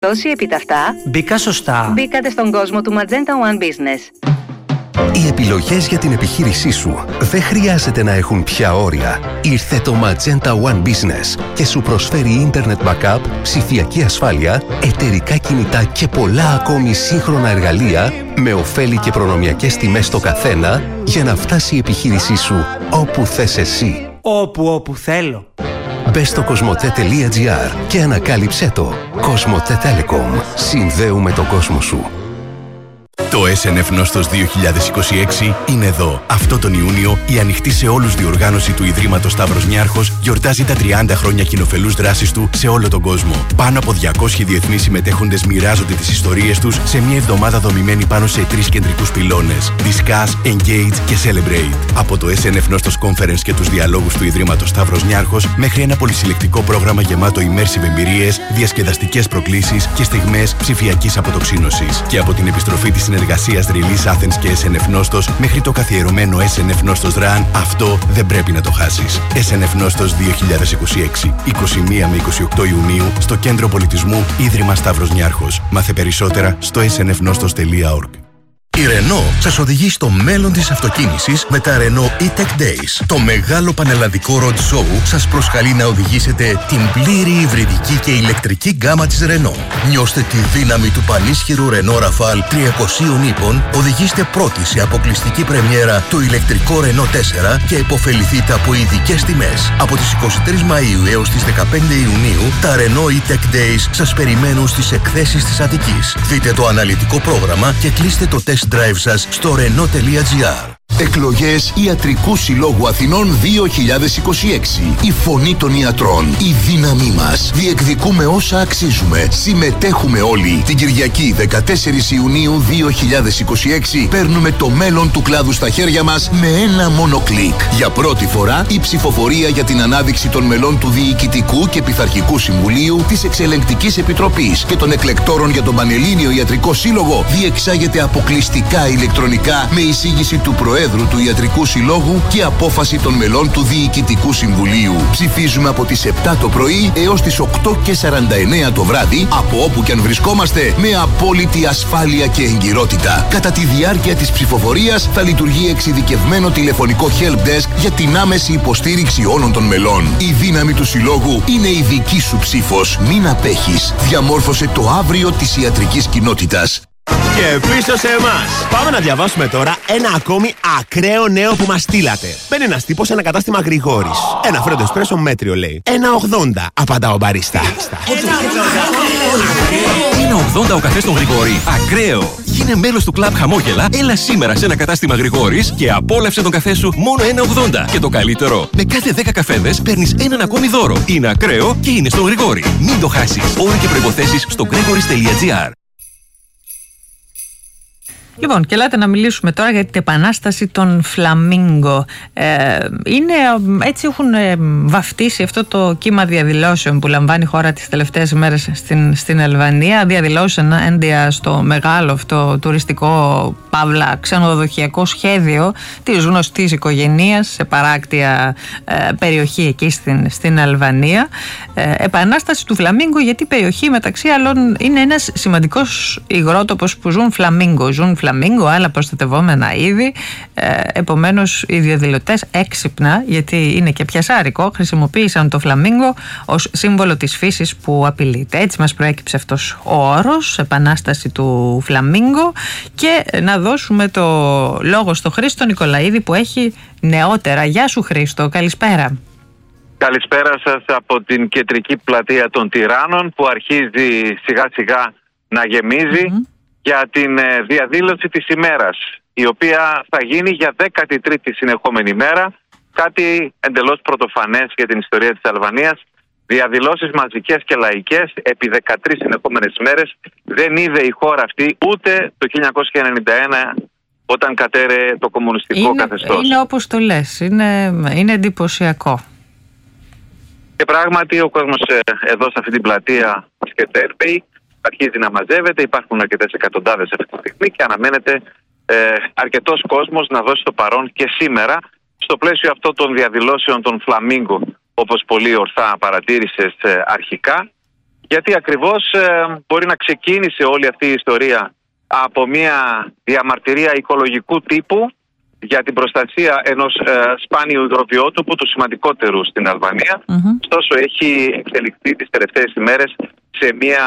Όσοι επιταυτά μπήκα σωστά. Μπήκατε στον κόσμο του Magenta One Business. Οι επιλογές για την επιχείρησή σου δεν χρειάζεται να έχουν πια όρια. Ήρθε το Magenta One Business και σου προσφέρει Internet Backup, ψηφιακή ασφάλεια, εταιρικά κινητά και πολλά ακόμη σύγχρονα εργαλεία με ωφέλη και προνομιακές τιμές στο καθένα για να φτάσει η επιχείρησή σου όπου θες εσύ. Όπου θέλω. Μπες στο cosmote.gr και ανακάλυψέ το. Cosmote Telecom. Συνδέουμε τον κόσμο σου. Το SNF Νόστος 2026 είναι εδώ. Αυτό τον Ιούνιο η ανοιχτή σε όλους διοργάνωση του Ιδρύματος Σταύρος Νιάρχος γιορτάζει τα 30 χρόνια κοινοφελούς δράσης του σε όλο τον κόσμο. Πάνω από 200 διεθνείς συμμετέχοντες μοιράζονται τις ιστορίες τους σε μια εβδομάδα δομημένη πάνω σε 3 κεντρικούς πυλώνες: Discuss, Engage και Celebrate. Από το SNF Νόστος Conference και τους διαλόγους του Ιδρύματος Σταύρος Νιάρχος μέχρι ένα πολυσυλλεκτικό πρόγραμμα γεμάτο immersive εμπειρίες, διασκεδαστικές προκλήσεις και στιγμές ψηφιακής αποτοξίνωσης. Και από την επιστροφή της συνεργασίας Release Athens και SNF Νόστος μέχρι το καθιερωμένο SNF Νόστος Run, αυτό δεν πρέπει να το χάσεις. SNF Νόστος 2026, 21 με 28 Ιουνίου στο Κέντρο Πολιτισμού Ίδρυμα Σταύρος Νιάρχος. Μάθε περισσότερα στο snfnostos.org. Η Renault σας οδηγεί στο μέλλον της αυτοκίνησης με τα Renault E-Tech Days. Το μεγάλο πανελλαδικό road show σας προσκαλεί να οδηγήσετε την πλήρη υβριδική και ηλεκτρική γκάμα της Renault. Νιώστε τη δύναμη του πανίσχυρου Renault Rafale 300 ύπων, οδηγήστε πρώτοι σε αποκλειστική πρεμιέρα το ηλεκτρικό Renault 4 και υποφεληθείτε από ειδικές τιμές. Από τις 23 Μαΐου έως τις 15 Ιουνίου, τα Renault E-Tech Days σας περιμένουν στις εκθέσεις της Αττικής. Δείτε το αναλυτικό πρόγραμμα και κλείστε το test drive σας στο renault.gr. Εκλογές Ιατρικού Συλλόγου Αθηνών 2026. Η φωνή των ιατρών. Η δύναμή μας. Διεκδικούμε όσα αξίζουμε. Συμμετέχουμε όλοι. Την Κυριακή 14 Ιουνίου 2026 παίρνουμε το μέλλον του κλάδου στα χέρια μας με ένα μόνο κλικ. Για πρώτη φορά η ψηφοφορία για την ανάδειξη των μελών του Διοικητικού και Πειθαρχικού Συμβουλίου, της Εξελεγκτικής Επιτροπής και των εκλεκτόρων για τον Πανελλήνιο Ιατρικό Σύλλογο διεξάγεται αποκλειστικά ηλεκτρονικά με εισήγηση του Προέδρου του Ιατρικού Συλλόγου και απόφαση των μελών του Διοικητικού Συμβουλίου. Ψηφίζουμε από τις 7 το πρωί έως τις 8:49 το βράδυ, από όπου και αν βρισκόμαστε, με απόλυτη ασφάλεια και εγκυρότητα. Κατά τη διάρκεια της ψηφοφορίας θα λειτουργεί εξειδικευμένο τηλεφωνικό help desk για την άμεση υποστήριξη όλων των μελών. Η δύναμη του Συλλόγου είναι η δική σου ψήφος. Μην απέχεις. Διαμόρφωσε το αύριο της ιατρικής κοινότητας. Και πίσω σε εμάς. Πάμε να διαβάσουμε τώρα ένα ακόμη ακραίο νέο που μας στείλατε. Μπαίνει ένας τύπος σε ένα κατάστημα Γρηγόρης. Ένα φρέντο εσπρέσο μέτριο λέει. 1,80 απαντά ο μπαρίστα. 1,80 ο καφές στον Γρηγόρη. Ακραίο! Γίνε μέλος του κλαμπ Χαμόγελα. Έλα σήμερα σε ένα κατάστημα Γρηγόρης και απόλαυσε τον καφέ σου μόνο 1,80. Και το καλύτερο, με κάθε 10 καφέδες παίρνεις έναν ακόμη δώρο. Είναι ακραίο και είναι στον Γρηγόρη. Μην το χάσεις. Όροι και προϋποθέσεις στο gregoris.gr. Λοιπόν, και ελάτε να μιλήσουμε τώρα για την επανάσταση των φλαμίγκο. Έτσι έχουν βαφτίσει αυτό το κύμα διαδηλώσεων που λαμβάνει η χώρα τις τελευταίες ημέρες στην Αλβανία. Διαδηλώσεις ενάντια στο μεγάλο αυτό τουριστικό παύλα ξενοδοχειακό σχέδιο της γνωστής οικογενείας σε παράκτια περιοχή εκεί στην Αλβανία. Επανάσταση του φλαμίγκο, γιατί η περιοχή μεταξύ άλλων είναι ένας σημαντικός υγρότοπος που ζουν φλαμίγκο, άλλα προστατευόμενα είδη. Επομένως οι διαδηλωτές έξυπνα, γιατί είναι και πιασάρικο, χρησιμοποίησαν το φλαμίγκο ως σύμβολο της φύσης που απειλείται. Έτσι μας προέκυψε αυτός ο όρος, επανάσταση του φλαμίγκο. Και να δώσουμε το λόγο στο Χρήστο Νικολαίδη που έχει νεότερα. Γεια σου Χρήστο, καλησπέρα. Καλησπέρα σας από την κεντρική πλατεία των Τυράννων που αρχίζει σιγά σιγά να γεμίζει για την διαδήλωση της ημέρας, η οποία θα γίνει για 13η συνεχόμενη μέρα, κάτι εντελώς πρωτοφανές για την ιστορία της Αλβανίας. Διαδηλώσεις μαζικές και λαϊκές επί 13 συνεχόμενες μέρες δεν είδε η χώρα αυτή ούτε το 1991 όταν κατέρεε το κομμουνιστικό καθεστώς. Είναι όπως το λες, είναι εντυπωσιακό. Και πράγματι ο κόσμος εδώ σε αυτή την πλατεία αρχίζει να μαζεύεται, υπάρχουν αρκετές εκατοντάδες αυτή τη στιγμή και αναμένεται αρκετός κόσμος να δώσει το παρόν και σήμερα στο πλαίσιο αυτό των διαδηλώσεων των φλαμίγκο, όπως πολύ ορθά παρατήρησες αρχικά, Γιατί ακριβώς μπορεί να ξεκίνησε όλη αυτή η ιστορία από μια διαμαρτυρία οικολογικού τύπου για την προστασία ενός σπάνιου υδροβιότοπου, του σημαντικότερου στην Αλβανία. Ωστόσο έχει εξελιχθεί τις τελευταίες ημέρες σε μια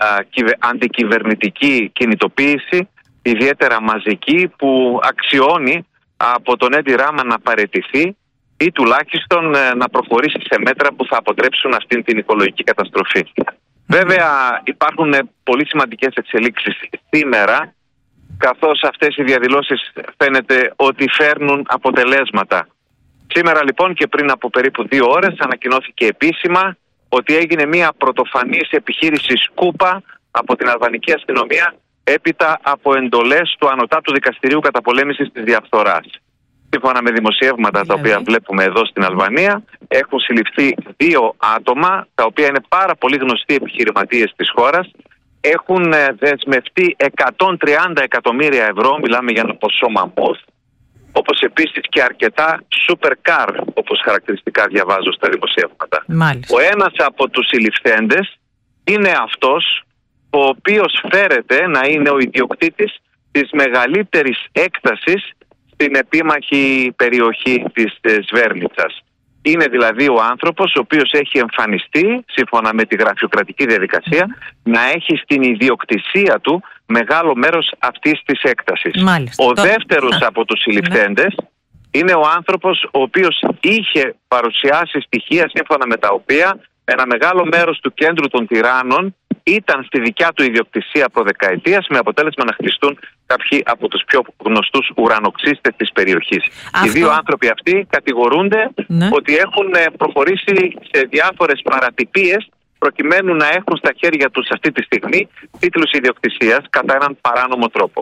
αντικυβερνητική κινητοποίηση, ιδιαίτερα μαζική, που αξιώνει από τον Έντι Ράμα να παραιτηθεί ή τουλάχιστον να προχωρήσει σε μέτρα που θα αποτρέψουν αυτήν την οικολογική καταστροφή. Βέβαια υπάρχουν πολύ σημαντικές εξελίξεις σήμερα, καθώς αυτές οι διαδηλώσεις φαίνεται ότι φέρνουν αποτελέσματα. Σήμερα λοιπόν και πριν από περίπου 2 ώρες ανακοινώθηκε επίσημα ότι έγινε μια πρωτοφανής επιχείρηση σκούπα από την αλβανική αστυνομία έπειτα από εντολές του Ανωτάτου Δικαστηρίου Καταπολέμησης της Διαφθοράς. Σύμφωνα με δημοσιεύματα τα οποία βλέπουμε εδώ στην Αλβανία, έχουν συλληφθεί 2 άτομα, τα οποία είναι πάρα πολύ γνωστοί επιχειρηματίες της χώρας. Έχουν δεσμευτεί 130 εκατομμύρια ευρώ, μιλάμε για ένα ποσό μαμόθ, όπως επίσης και αρκετά super car, όπως χαρακτηριστικά διαβάζω στα δημοσιεύματα. Μάλιστα. Ο ένας από τους συλληφθέντες είναι αυτός ο οποίος φέρεται να είναι ο ιδιοκτήτης της μεγαλύτερης έκτασης στην επίμαχη περιοχή της Σβέρνιτσας. Είναι δηλαδή ο άνθρωπος ο οποίος έχει εμφανιστεί, σύμφωνα με τη γραφειοκρατική διαδικασία, να έχει στην ιδιοκτησία του μεγάλο μέρος αυτής της έκτασης. Μάλιστα. Ο δεύτερος από τους συλληφθέντες είναι ο άνθρωπος ο οποίος είχε παρουσιάσει στοιχεία σύμφωνα με τα οποία ένα μεγάλο μέρος του κέντρου των Τυράννων ήταν στη δικιά του ιδιοκτησία προδεκαετίας, με αποτέλεσμα να χτιστούν κάποιοι από τους πιο γνωστούς ουρανοξύστες της περιοχής. Οι 2 άνθρωποι αυτοί κατηγορούνται ότι έχουν προχωρήσει σε διάφορες παρατυπίες προκειμένου να έχουν στα χέρια τους αυτή τη στιγμή τίτλους ιδιοκτησίας κατά έναν παράνομο τρόπο.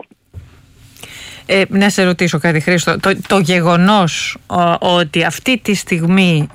Να σε ρωτήσω κάτι, Χρήστο. Το γεγονός ότι αυτή τη στιγμή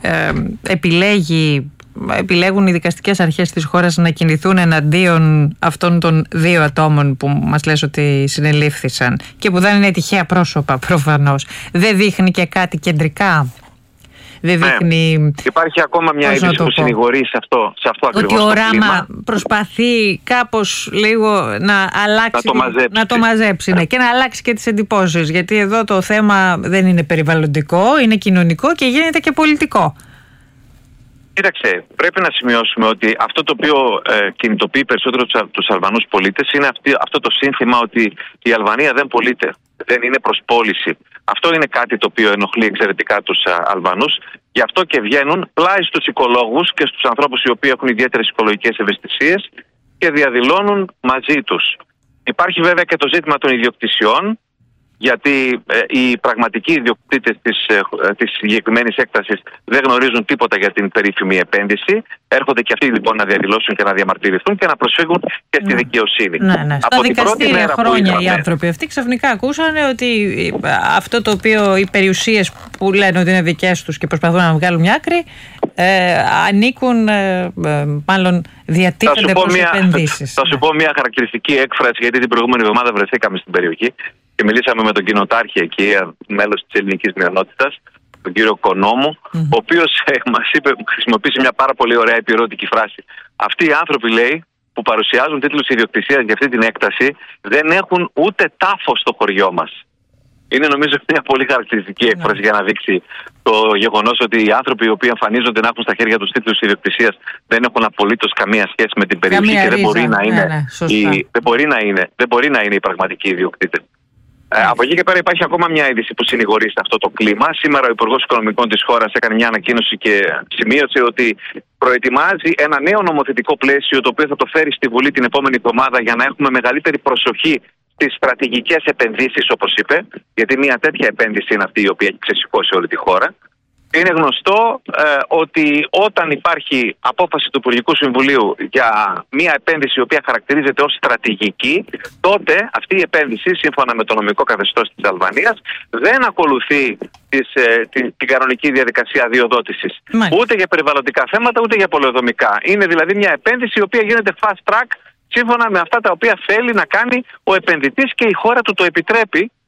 επιλέγουν οι δικαστικές αρχές της χώρας να κινηθούν εναντίον αυτών των 2 ατόμων που μας λες ότι συνελήφθησαν και που δεν είναι τυχαία πρόσωπα προφανώς, δεν δείχνει και κάτι κεντρικά? Δεν δείχνει... Υπάρχει ακόμα μια είδηση που συνηγορεί σε αυτό ακριβώς. Ότι ο Ράμα προσπαθεί κάπως λίγο να αλλάξει, να το μαζέψει και να αλλάξει και τις εντυπώσεις, γιατί εδώ το θέμα δεν είναι περιβαλλοντικό, είναι κοινωνικό και γίνεται και πολιτικό. Κοίταξε, πρέπει να σημειώσουμε ότι αυτό το οποίο κινητοποιεί περισσότερο τους Αλβανούς πολίτες είναι αυτό το σύνθημα ότι η Αλβανία δεν πωλείται, δεν είναι προς πώληση. Αυτό είναι κάτι το οποίο ενοχλεί εξαιρετικά τους Αλβανούς. Γι' αυτό και βγαίνουν πλάι στους οικολόγους και στους ανθρώπους οι οποίοι έχουν ιδιαίτερες οικολογικές ευαισθησίες και διαδηλώνουν μαζί τους. Υπάρχει βέβαια και το ζήτημα των ιδιοκτησιών, γιατί οι πραγματικοί ιδιοκτήτες της συγκεκριμένης έκτασης δεν γνωρίζουν τίποτα για την περίφημη επένδυση. Έρχονται και αυτοί λοιπόν να διαδηλώσουν και να διαμαρτυρηθούν και να προσφύγουν και στη δικαιοσύνη. Στα δικαστήρια χρόνια οι άνθρωποι αυτοί ξαφνικά ακούσανε ότι αυτό το οποίο οι περιουσίες που λένε ότι είναι δικές τους και προσπαθούν να βγάλουν μια άκρη ανήκουν, μάλλον διατίθενται προς επενδύσεις. Θα σου πω μια χαρακτηριστική έκφραση, γιατί την προηγούμενη εβδομάδα βρεθήκαμε στην περιοχή και μιλήσαμε με τον κοινοτάρχη εκεί, μέλος της ελληνικής μειονότητας, τον κύριο Κονόμου, ο οποίος μας είπε, χρησιμοποίησε μια πάρα πολύ ωραία επιρώτικη φράση. Αυτοί οι άνθρωποι, λέει, που παρουσιάζουν τίτλους ιδιοκτησίας για αυτή την έκταση, δεν έχουν ούτε τάφο στο χωριό μας. Είναι νομίζω μια πολύ χαρακτηριστική έκφραση για να δείξει το γεγονός ότι οι άνθρωποι οι οποίοι εμφανίζονται να έχουν στα χέρια τους τίτλους ιδιοκτησίας δεν έχουν απολύτως καμία σχέση με την περιοχή και δεν μπορεί να είναι οι πραγματικοί ιδιοκτήτες. Από εκεί και πέρα υπάρχει ακόμα μια είδηση που συνηγορεί σε αυτό το κλίμα. Σήμερα ο Υπουργός Οικονομικών της χώρας έκανε μια ανακοίνωση και σημείωσε ότι προετοιμάζει ένα νέο νομοθετικό πλαίσιο το οποίο θα το φέρει στη Βουλή την επόμενη εβδομάδα για να έχουμε μεγαλύτερη προσοχή στις στρατηγικές επενδύσεις, όπως είπε, γιατί μια τέτοια επένδυση είναι αυτή η οποία έχει ξεσηκώσει όλη τη χώρα. Είναι γνωστό ότι όταν υπάρχει απόφαση του Υπουργικού Συμβουλίου για μια επένδυση η οποία χαρακτηρίζεται ως στρατηγική, τότε αυτή η επένδυση, σύμφωνα με το νομικό καθεστώς της Αλβανίας, δεν ακολουθεί την κανονική διαδικασία αδειοδότησης. Ούτε για περιβαλλοντικά θέματα, ούτε για πολεοδομικά. Είναι δηλαδή μια επένδυση η οποία γίνεται fast track σύμφωνα με αυτά τα οποία θέλει να κάνει ο επενδυτής και η χώρα του το επιτρέπει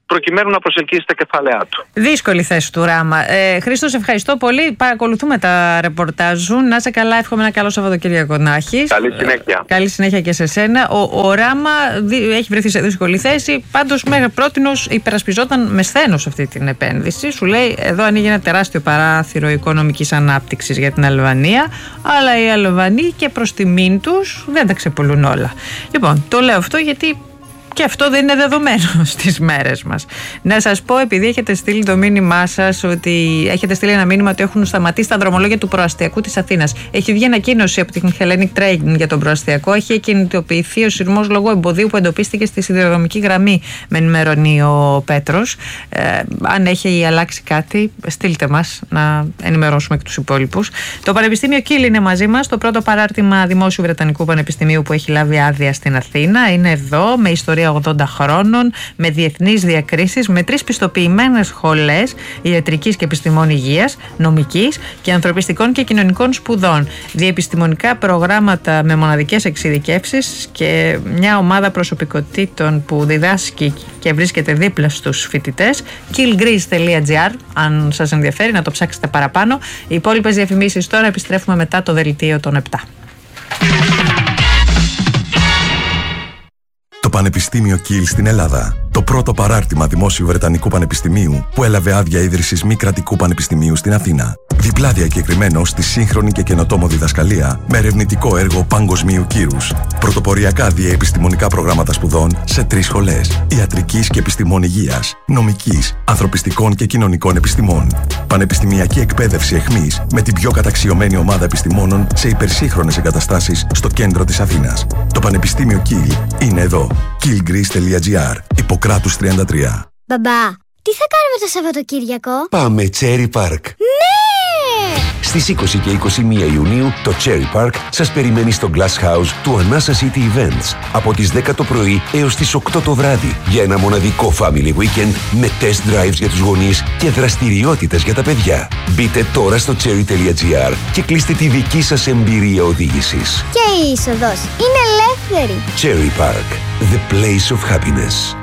προκειμένου να προσελκύσει τα κεφάλαιά του. Δύσκολη θέση του Ράμα. Χρήστο, σε ευχαριστώ πολύ. Παρακολουθούμε τα ρεπορτάζ σου. Να είσαι καλά, εύχομαι ένα καλό Σαββατοκύριακο να έχεις. Καλή συνέχεια. Καλή συνέχεια και σε σένα. Ο Ράμα έχει βρεθεί σε δύσκολη θέση. Πάντως, μέχρι πρότινος υπερασπιζόταν με σθένος αυτή την επένδυση. Σου λέει: εδώ ανοίγει ένα τεράστιο παράθυρο οικονομικής ανάπτυξης για την Αλβανία. Αλλά οι Αλβανοί και προς τιμήν τους δεν τα ξεπουλούν όλα. Λοιπόν, το λέω αυτό γιατί. Και αυτό δεν είναι δεδομένο στις μέρες μας. Να σας πω, επειδή έχετε στείλει το μήνυμά σας, ότι έχετε στείλει ένα μήνυμα ότι έχουν σταματήσει τα δρομολόγια του προαστιακού της Αθήνας. Έχει βγει ανακοίνωση από την Hellenic Train για τον προαστιακό. Έχει κινητοποιηθεί ο σειρμός λόγω εμποδίου που εντοπίστηκε στη σιδηροδρομική γραμμή, με ενημερώνει ο Πέτρος. Αν έχει αλλάξει κάτι, στείλτε μας να ενημερώσουμε και τους υπόλοιπους. Το Πανεπιστήμιο Κιλ είναι μαζί μας. Το πρώτο παράρτημα Δημόσιου Βρετανικού Πανεπιστημίου που έχει λάβει άδεια στην Αθήνα. Είναι εδώ, με ιστορία 80 χρόνων, με διεθνείς διακρίσεις, με 3 πιστοποιημένες σχολές ιατρικής και επιστημών υγείας, νομικής και ανθρωπιστικών και κοινωνικών σπουδών, διεπιστημονικά προγράμματα με μοναδικές εξειδικεύσεις και μια ομάδα προσωπικότητων που διδάσκει και βρίσκεται δίπλα στους φοιτητές. killgreece.gr, αν σας ενδιαφέρει να το ψάξετε παραπάνω. Οι υπόλοιπες διαφημίσεις τώρα, επιστρέφουμε μετά το δελτίο των 7. Το Πανεπιστήμιο Κιλ στην Ελλάδα. Το πρώτο παράρτημα Δημόσιου Βρετανικού Πανεπιστημίου που έλαβε άδεια ίδρυσης μη κρατικού πανεπιστημίου στην Αθήνα. Διπλά διακεκριμένο στη σύγχρονη και καινοτόμο διδασκαλία με ερευνητικό έργο παγκοσμίου κύρους. Πρωτοποριακά διεπιστημονικά προγράμματα σπουδών σε 3 σχολές. Ιατρικής και επιστημών υγείας, νομικής, ανθρωπιστικών και κοινωνικών επιστημών. Πανεπιστημιακή εκπαίδευση εχμής με την πιο καταξιωμένη ομάδα επιστημόνων σε υπερσύγχρονες εγκαταστάσεις στο κέντρο της Αθήνας. Το Πανεπιστήμιο Κιλ είναι εδώ. killgreece.gr. Ιπποκράτους 33. Μπαμπά, τι θα κάνουμε το Σαββατοκύριακο? Πάμε Cherry Park. Ναι! Στις 20 και 21 Ιουνίου το Cherry Park σας περιμένει στο Glass House του Anasa City Events από τις 10 το πρωί έως τις 8 το βράδυ για ένα μοναδικό family weekend με test drives για τους γονείς και δραστηριότητες για τα παιδιά. Μπείτε τώρα στο cherry.gr και κλείστε τη δική σας εμπειρία οδήγησης. Και η είσοδος είναι ελεύθερη. Cherry Park, the place of happiness.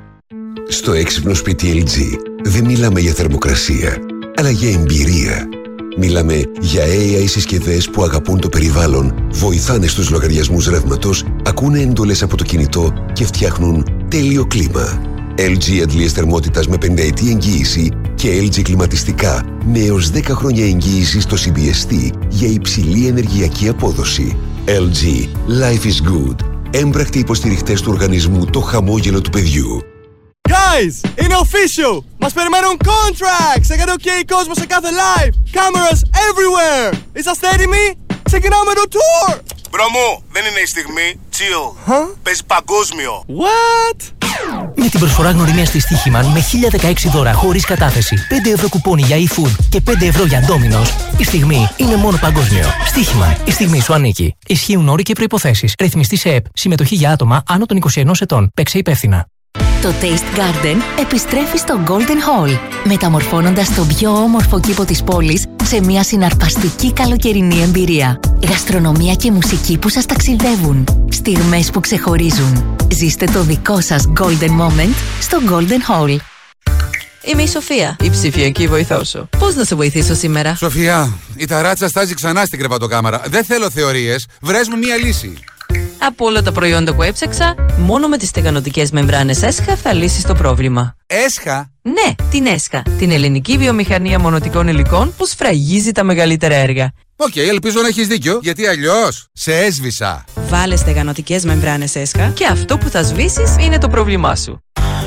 Στο έξυπνο σπίτι LG δεν μιλάμε για θερμοκρασία, αλλά για εμπειρία. Μιλάμε για AI συσκευές που αγαπούν το περιβάλλον, βοηθάνε στους λογαριασμούς ρεύματος, ακούνε έντολες από το κινητό και φτιάχνουν τέλειο κλίμα. LG αντλίες θερμότητας με 5ετή εγγύηση και LG κλιματιστικά με έως 10 χρόνια εγγύηση στο CBST για υψηλή ενεργειακή απόδοση. LG. Life is good. Έμπρακτοι υποστηριχτές του οργανισμού Το Χαμόγελο του Παιδιού. Guys, είναι official! Μας περιμένουν contracts! Έκανε OK κόσμο σε κάθε live! Cameras everywhere! Είσαστε έτοιμοι? Ξεκινάμε το tour! Μπρο μου, δεν είναι η στιγμή. Chill. Παίζει παγκόσμιο. What? Με την προσφορά γνωριμίας της Στοίχημαν με 1016 δώρα χωρίς κατάθεση, 5 ευρώ κουπόνι για eFood και 5 ευρώ για Domino's, η στιγμή είναι μόνο παγκόσμιο. Στοίχημαν, η στιγμή σου ανήκει. Ισχύουν όροι και προϋποθέσεις. Ρυθμιστή σε ΕΠ. Συμμετοχή για άτομα άνω των 21 ετών. Παίξε υπεύθυνα. Το Taste Garden επιστρέφει στο Golden Hall, μεταμορφώνοντας τον πιο όμορφο κήπο της πόλης σε μια συναρπαστική καλοκαιρινή εμπειρία. Γαστρονομία και μουσική που σας ταξιδεύουν. Στιγμές που ξεχωρίζουν. Ζήστε το δικό σας Golden Moment στο Golden Hall. Είμαι η Σοφία, η ψηφιακή βοηθό σου. Πώς να σε βοηθήσω σήμερα? Σοφία, η ταράτσα στάζει ξανά στην κρεβατοκάμαρα. Δεν θέλω θεωρίες. Βρες μου μία λύση. Από όλα τα προϊόντα που έψαξα, μόνο με τις στεγανοτικές μεμβράνες ΕΣΧΑ θα λύσεις το πρόβλημα. ΕΣΧΑ? Ναι, την ΕΣΧΑ. Την ελληνική βιομηχανία μονοτικών υλικών που σφραγίζει τα μεγαλύτερα έργα. Οκ, ελπίζω να έχεις δίκιο, γιατί αλλιώς σε έσβησα. Βάλε στεγανοτικές μεμβράνες ΕΣΧΑ και αυτό που θα σβήσεις είναι το πρόβλημά σου.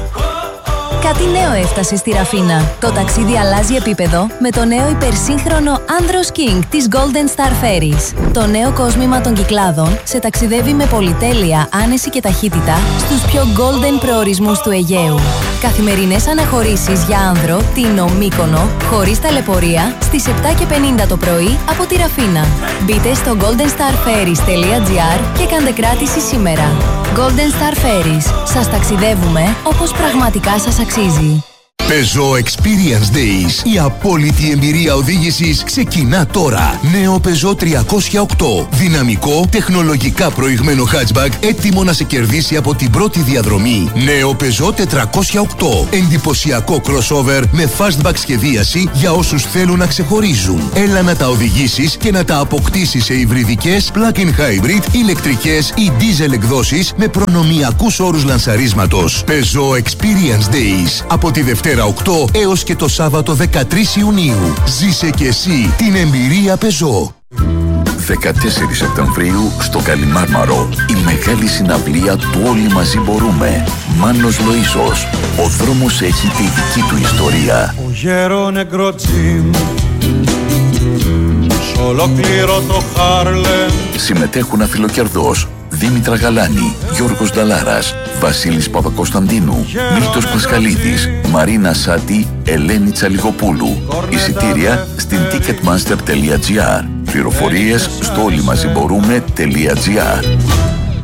Κάτι νέο έφτασε στη Ραφίνα. Το ταξίδι αλλάζει επίπεδο με το νέο υπερσύγχρονο Andros King της Golden Star Ferries. Το νέο κόσμημα των Κυκλάδων σε ταξιδεύει με πολυτέλεια, άνεση και ταχύτητα στους πιο golden προορισμούς του Αιγαίου. Καθημερινές αναχωρήσεις για άνδρο, Τίνο, Μύκονο, χωρίς ταλαιπωρία, στις 7:50 το πρωί από τη Ραφίνα. Μπείτε στο goldenstarferries.gr και κάντε κράτηση σήμερα. Golden Star Ferries. Σας ταξιδεύουμε όπως πραγματικά σας αξίζει. Peugeot Experience Days. Η απόλυτη εμπειρία οδήγησης ξεκινά τώρα. Νέο Peugeot 308. Δυναμικό, τεχνολογικά προηγμένο hatchback, έτοιμο να σε κερδίσει από την πρώτη διαδρομή. Νέο Peugeot 408. Εντυπωσιακό crossover με fastback σχεδίαση για όσους θέλουν να ξεχωρίζουν. Έλα να τα οδηγήσεις και να τα αποκτήσεις σε υβριδικές, plug-in hybrid, ηλεκτρικές ή diesel εκδόσεις με προνομιακούς όρους λανσαρίσματος. Peugeot Experience Days. Από τη Δευτέρα 8 έως και το Σάββατο 13 Ιουνίου. Ζήσε και εσύ την εμπειρία Peugeot. 14 Σεπτεμβρίου στο Καλιμάρμαρο, η μεγάλη συναυλία του Όλοι Μαζί Μπορούμε. Μάνος Λοΐσος. Ο δρόμος έχει τη δική του ιστορία. Ο γέρο νεκροτσίμ, σ' ολόκληρο το Χάρλεμ. Συμμετέχουν Αφιλοκερδός, Δήμητρα Γαλάνη, Γιώργος Νταλάρας, Βασίλης Παπακοσταντίνου, Μίλτος Πασχαλίδης, Μαρίνα Σάτι, Ελένη Τσαλιγοπούλου. Εισιτήρια στην ticketmaster.gr. Πληροφορίες στο όλημαζιμπορούμε.gr.